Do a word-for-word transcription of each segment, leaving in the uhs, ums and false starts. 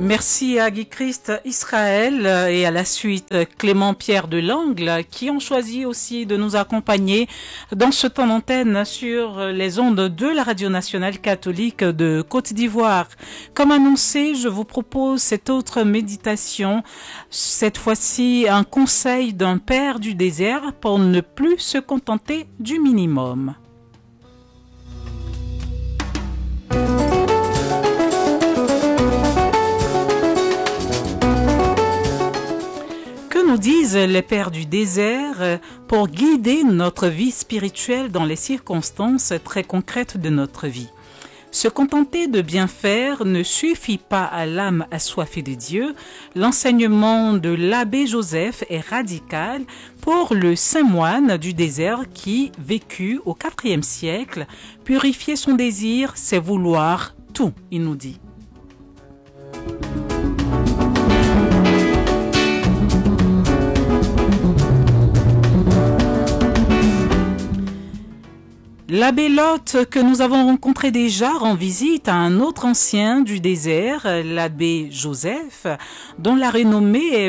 Merci à Guy Christ Israël et à la suite Clément Pierre de Langle qui ont choisi aussi de nous accompagner dans ce temps d'antenne sur les ondes de la Radio Nationale Catholique de Côte d'Ivoire. Comme annoncé, je vous propose cette autre méditation, cette fois-ci un conseil d'un père du désert pour ne plus se contenter du minimum. Que nous disent les pères du désert pour guider notre vie spirituelle dans les circonstances très concrètes de notre vie? Se contenter de bien faire ne suffit pas à l'âme assoiffée de Dieu. L'enseignement de l'abbé Joseph est radical pour le saint moine du désert qui, vécut au quatrième siècle, purifier son désir, c'est vouloir tout, il nous dit. L'abbé Lot, que nous avons rencontré déjà, rend visite à un autre ancien du désert, l'abbé Joseph, dont la renommée est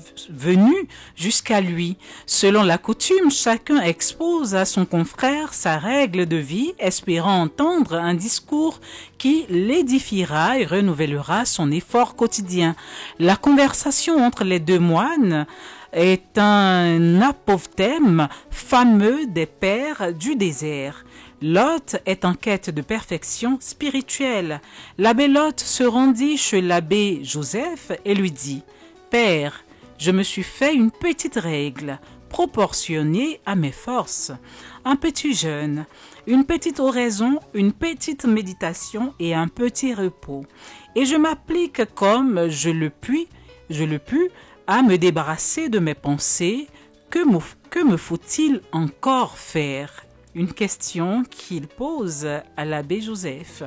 venue jusqu'à lui. Selon la coutume, chacun expose à son confrère sa règle de vie, espérant entendre un discours qui l'édifiera et renouvellera son effort quotidien. La conversation entre les deux moines est un apophthegme fameux des pères du désert. Lot est en quête de perfection spirituelle. L'abbé Lot se rendit chez l'abbé Joseph et lui dit « Père, je me suis fait une petite règle proportionnée à mes forces, un petit jeûne, une petite oraison, une petite méditation et un petit repos. Et je m'applique comme je le puis, je le puis, à me débarrasser de mes pensées. Que me, que me faut-il encore faire ?» Une question qu'il pose à l'abbé Joseph.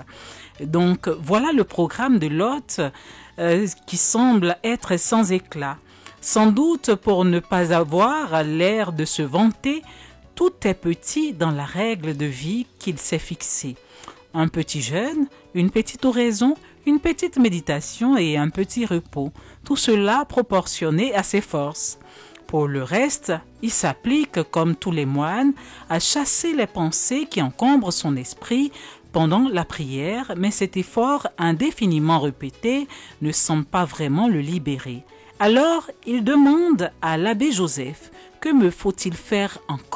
Donc voilà le programme de Lot euh, qui semble être sans éclat. Sans doute pour ne pas avoir l'air de se vanter, tout est petit dans la règle de vie qu'il s'est fixée. Un petit jeûne, une petite oraison, une petite méditation et un petit repos. Tout cela proportionné à ses forces. Pour le reste, il s'applique, comme tous les moines, à chasser les pensées qui encombrent son esprit pendant la prière, mais cet effort indéfiniment répété ne semble pas vraiment le libérer. Alors, il demande à l'abbé Joseph, « Que me faut-il faire encore ?»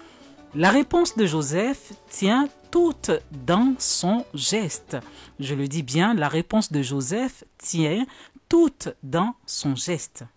La réponse de Joseph tient toute dans son geste. Je le dis bien, la réponse de Joseph tient toute dans son geste.